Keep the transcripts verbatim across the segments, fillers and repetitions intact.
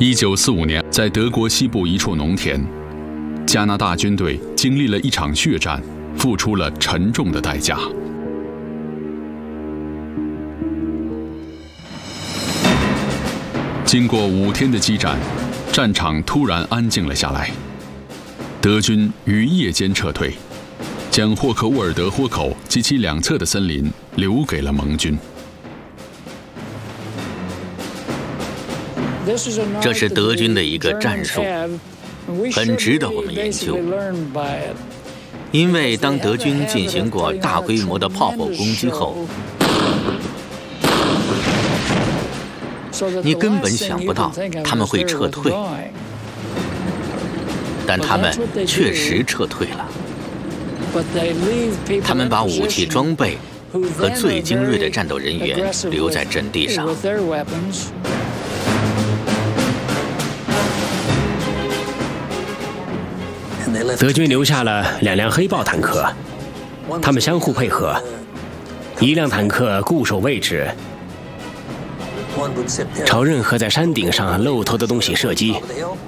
一九四五年，在德国西部一处农田，加拿大军队经历了一场血战，付出了沉重的代价。经过五天的激战，战场突然安静了下来。德军于夜间撤退，将霍克沃尔德豁口及其两侧的森林留给了盟军。 这是德军的一个战术，很值得我们研究。因为当德军进行过大规模的炮火攻击后，你根本想不到他们会撤退，但他们确实撤退了。他们把武器装备和最精锐的战斗人员留在阵地上。 德军留下了两辆黑豹坦克，他们相互配合，一辆坦克固守位置，朝任何在山顶上露头的东西射击，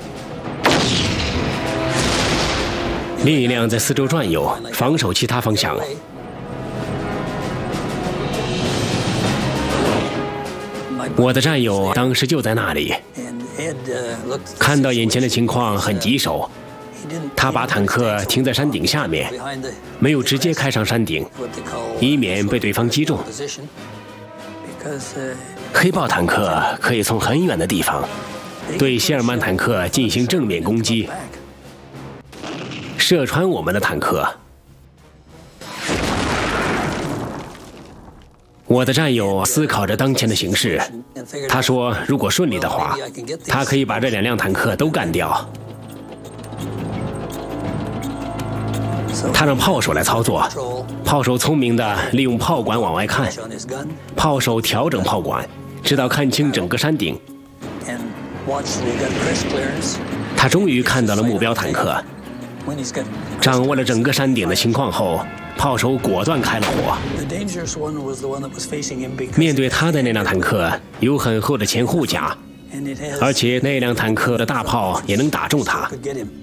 另一辆在四周转悠，防守其他方向。我的战友当时就在那里，看到眼前的情况很棘手。他把坦克停在山顶下面，没有直接开上山顶，以免被对方击中。黑豹坦克可以从很远的地方对谢尔曼坦克进行正面攻击，射穿我们的坦克。我的战友思考着当前的形势，他说如果顺利的话，他可以把这两辆坦克都干掉。他让炮手来操作，炮手聪明地利用炮管往外看，炮手调整炮管，直到看清整个山顶。他终于看到了目标坦克，掌握了整个山顶的情况后，炮手果断开了火。面对他的那辆坦克有很厚的前护甲，而且那辆坦克的大炮也能打中他。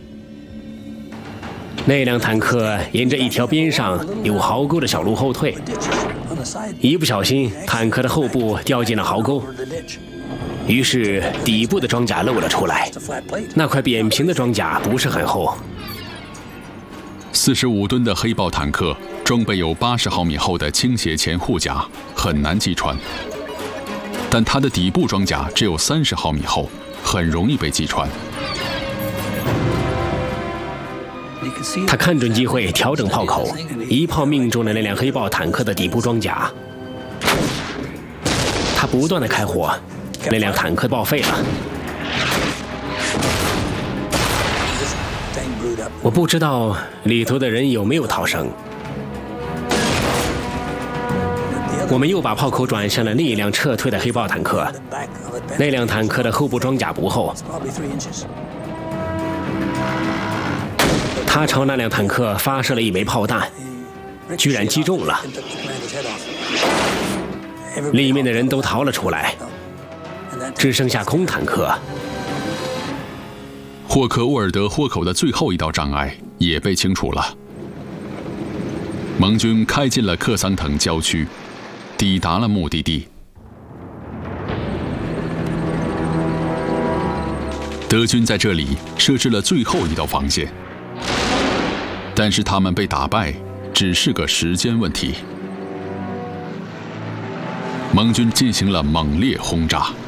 那辆坦克沿着一条边上有壕沟的小路后退，一不小心，坦克的后部掉进了壕沟，于是底部的装甲露了出来。那块扁平的装甲不是很厚。 四十五吨的黑豹坦克装备有八十毫米厚的倾斜前护甲，很难击穿。但它的底部装甲只有三十毫米厚，很容易被击穿。 他看准机会调整炮口，一炮命中了那辆黑豹坦克的底部装甲。他不断地开火，那辆坦克报废了。我不知道里头的人有没有逃生。我们又把炮口转向了另一辆撤退的黑豹坦克，那辆坦克的后部装甲不厚。他朝那辆坦克发射了一枚炮弹，居然击中了，里面的人都逃了出来，只剩下空坦克。 霍克沃尔德豁口的最后一道障碍也被清除了，盟军开进了克桑滕郊区，抵达了目的地。德军在这里设置了最后一道防线。但是他们被打败，只是个时间问题。盟军进行了猛烈轰炸。